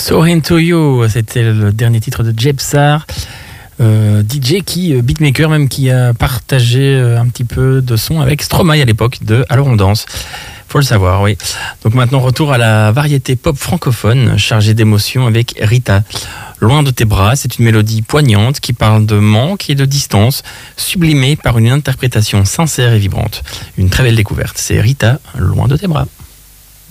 So Into You, c'était le dernier titre de Jebsar, DJ beatmaker même, qui a partagé un petit peu de son avec Stromae à l'époque de Alors on danse. Faut le savoir, oui. Donc maintenant, retour à la variété pop francophone, chargée d'émotions avec Rita. Loin de tes bras, c'est une mélodie poignante qui parle de manque et de distance, sublimée par une interprétation sincère et vibrante. Une très belle découverte, c'est Rita, Loin de tes bras.